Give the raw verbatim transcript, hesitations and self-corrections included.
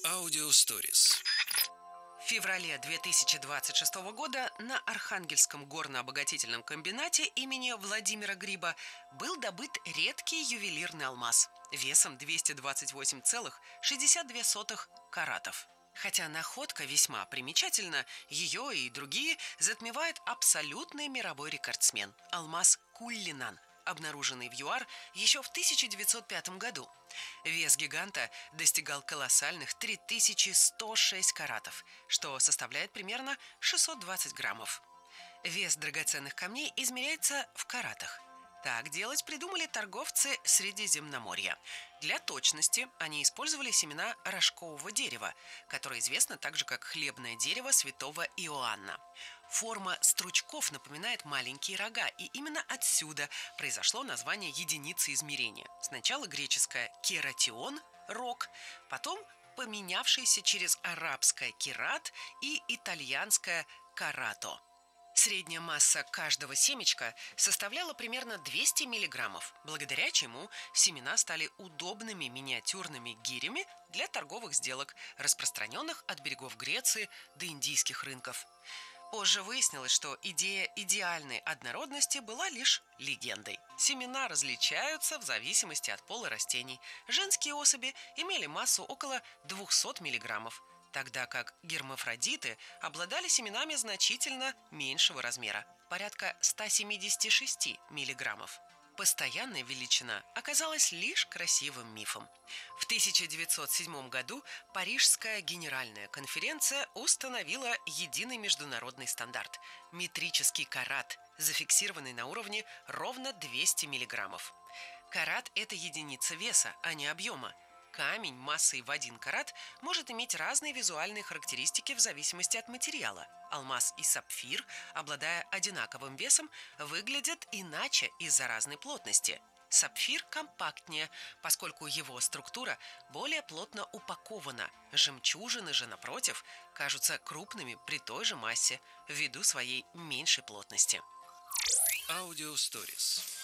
Аудио Stories. В феврале две тысячи двадцать шестого года на Архангельском горно-обогатительном комбинате имени Владимира Гриба был добыт редкий ювелирный алмаз весом двести двадцать восемь целых шестьдесят две сотых каратов. Хотя находка весьма примечательна, ее и другие затмевает абсолютный мировой рекордсмен – алмаз Куллинан, обнаруженный в ЮАР еще в тысяча девятьсот пятом году. Вес гиганта достигал колоссальных три тысячи сто шесть каратов, что составляет примерно шестьсот двадцать граммов. Вес драгоценных камней измеряется в каратах. Так делать придумали торговцы Средиземноморья. Для точности они использовали семена рожкового дерева, которое известно также как хлебное дерево святого Иоанна. Форма стручков напоминает маленькие рога, и именно отсюда произошло название единицы измерения. Сначала греческое «кератион» – рог, потом поменявшееся через арабское «керат» и итальянское «карато». Средняя масса каждого семечка составляла примерно двести миллиграммов, благодаря чему семена стали удобными миниатюрными гирями для торговых сделок, распространенных от берегов Греции до индийских рынков. Позже выяснилось, что идея идеальной однородности была лишь легендой. Семена различаются в зависимости от пола растений. Женские особи имели массу около двухсот миллиграммов, тогда как гермафродиты обладали семенами значительно меньшего размера, порядка ста семидесяти шести миллиграммов. Постоянная величина оказалась лишь красивым мифом. В тысяча девятьсот седьмом году Парижская генеральная конференция установила единый международный стандарт – метрический карат, зафиксированный на уровне ровно двести миллиграммов. Карат – это единица веса, а не объема. Камень массой в один карат может иметь разные визуальные характеристики в зависимости от материала. Алмаз и сапфир, обладая одинаковым весом, выглядят иначе из-за разной плотности. Сапфир компактнее, поскольку его структура более плотно упакована. Жемчужины же, напротив, кажутся крупными при той же массе ввиду своей меньшей плотности. Аудио Stories.